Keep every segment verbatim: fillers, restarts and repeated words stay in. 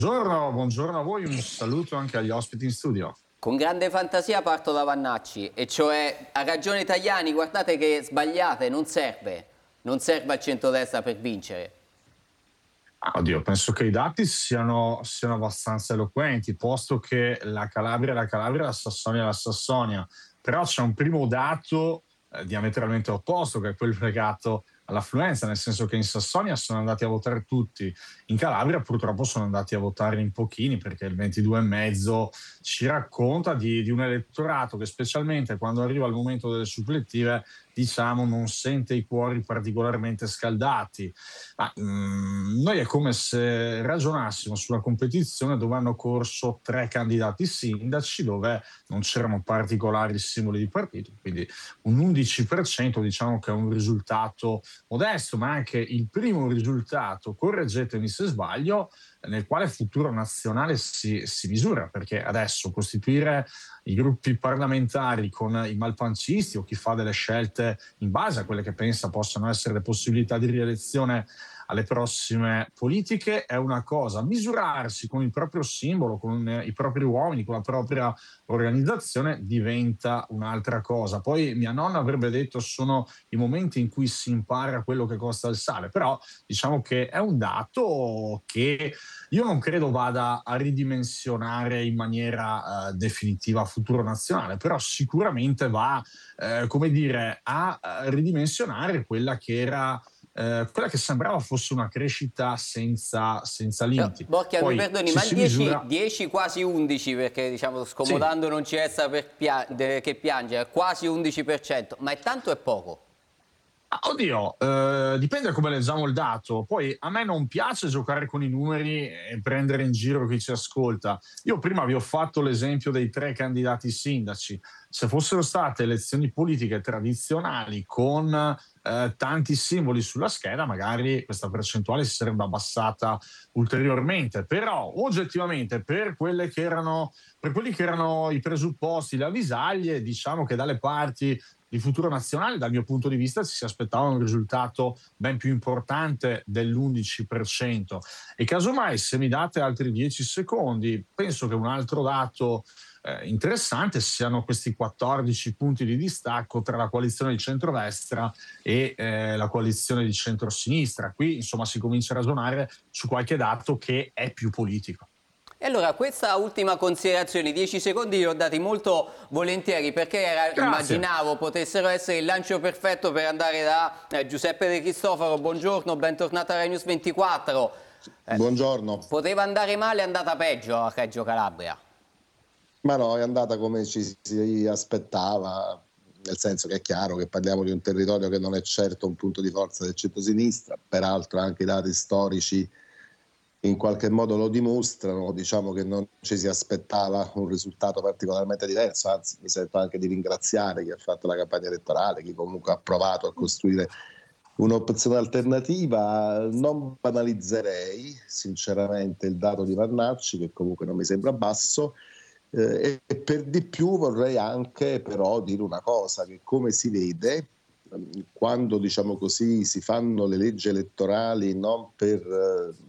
Buongiorno, buongiorno a voi, un saluto anche agli ospiti in studio. Con grande fantasia parto da Vannacci, e cioè ha ragione Tajani, guardate che sbagliate, non serve, non serve al centrodestra per vincere. Ah, Oddio, penso che i dati siano, siano abbastanza eloquenti, posto che la Calabria è la Calabria, la Sassonia è la Sassonia, però c'è un primo dato eh, diametralmente opposto, che è quello legato all'affluenza, nel senso che in Sassonia sono andati a votare tutti, in Calabria purtroppo sono andati a votare in pochini, perché il ventidue e mezzo ci racconta di, di un elettorato che, specialmente quando arriva il momento delle supplettive, diciamo non sente i cuori particolarmente scaldati. Ma, mm, noi è come se ragionassimo sulla competizione dove hanno corso tre candidati sindaci, dove non c'erano particolari simboli di partito, quindi un undici per cento diciamo che è un risultato modesto, ma anche il primo risultato, correggetemi se sbaglio, nel quale il futuro nazionale si, si misura, perché adesso costituire i gruppi parlamentari con i malpancisti o chi fa delle scelte in base a quelle che pensa possano essere le possibilità di rielezione alle prossime politiche è una cosa, misurarsi con il proprio simbolo, con eh, i propri uomini, con la propria organizzazione diventa un'altra cosa. Poi mia nonna avrebbe detto sono i momenti in cui si impara quello che costa il sale, però diciamo che è un dato che io non credo vada a ridimensionare in maniera eh, definitiva futuro nazionale, però sicuramente va, eh, come dire, a, a ridimensionare quella che era eh, quella che sembrava fosse una crescita senza, senza Però, limiti. Bocchia, mi Poi perdoni, ci ma il si dieci, misura. dieci quasi undici, perché diciamo Sì. scomodando non ci resta per pia- de- che piangere, quasi undici per cento, ma è tanto o è poco? Ah, oddio, eh, dipende come leggiamo il dato. Poi a me non piace giocare con i numeri e prendere in giro chi ci ascolta. Io prima vi ho fatto l'esempio dei tre candidati sindaci. Se fossero state elezioni politiche tradizionali con eh, tanti simboli sulla scheda, magari questa percentuale si sarebbe abbassata ulteriormente. Però oggettivamente per quelle che erano, per quelli che erano i presupposti, le avvisaglie, diciamo che dalle parti di futuro nazionale, dal mio punto di vista, ci si aspettava un risultato ben più importante dell'undici per cento. E casomai, se mi date altri dieci secondi, penso che un altro dato eh, interessante siano questi quattordici punti di distacco tra la coalizione di centrodestra e eh, la coalizione di centrosinistra. Qui, insomma, si comincia a ragionare su qualche dato che è più politico. E allora, questa ultima considerazione, dieci secondi li ho dati molto volentieri, perché era, Grazie. immaginavo potessero essere il lancio perfetto per andare da eh, Giuseppe De Cristofaro. Buongiorno, bentornata a Rai News ventiquattro. Eh, Buongiorno. poteva andare male, è andata peggio a Reggio Calabria. Ma no, è andata come ci si aspettava, nel senso che è chiaro che parliamo di un territorio che non è certo un punto di forza del centro-sinistra, peraltro anche i dati storici in qualche modo lo dimostrano, diciamo che non ci si aspettava un risultato particolarmente diverso, anzi mi sento anche di ringraziare chi ha fatto la campagna elettorale, chi comunque ha provato a costruire un'opzione alternativa. Non banalizzerei sinceramente il dato di Vannacci, che comunque non mi sembra basso, eh, e per di più vorrei anche però dire una cosa, che come si vede, quando diciamo così si fanno le leggi elettorali non per eh,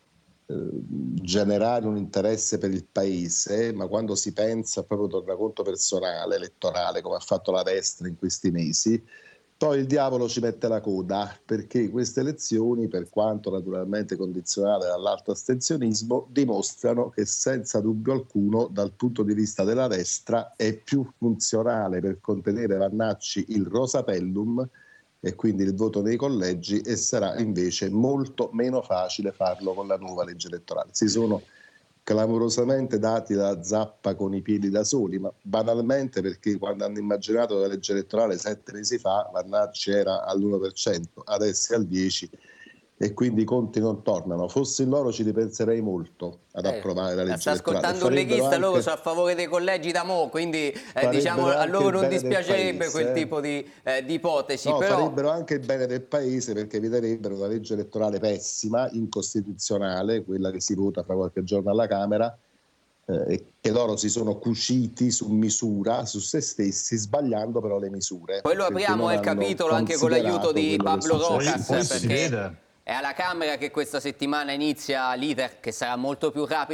generare un interesse per il paese, ma quando si pensa proprio al tornaconto personale elettorale, come ha fatto la destra in questi mesi, poi il diavolo ci mette la coda, perché queste elezioni, per quanto naturalmente condizionate dall'alto astensionismo, dimostrano che senza dubbio alcuno dal punto di vista della destra è più funzionale per contenere Vannacci il Rosatellum e quindi il voto nei collegi, e sarà invece molto meno facile farlo con la nuova legge elettorale. Si sono clamorosamente dati da zappa con i piedi da soli, ma banalmente perché quando hanno immaginato la legge elettorale sette mesi fa, Vannacci era all'uno per cento, adesso è al dieci per cento, e quindi i conti non tornano. Fossi loro ci ripenserei molto ad Eh, approvare la legge sta elettorale. ascoltando un Farebbero leghista, loro anche, sono a favore dei collegi da mo', quindi eh, diciamo farebbero a anche loro il non bene del dispiacerebbe quel paese. eh. tipo di, eh, di ipotesi, No, però farebbero anche il bene del paese, perché eviterebbero una legge elettorale pessima, incostituzionale, quella che si vota fra qualche giorno alla Camera, eh, e che loro si sono cuciti su misura, su se stessi, sbagliando però le misure, poi lo perché apriamo non il hanno capitolo anche con l'aiuto considerato di quello che Pablo succede. Poi, Rocas, poi si perché vede. È alla Camera che questa settimana inizia l'iter, che sarà molto più rapido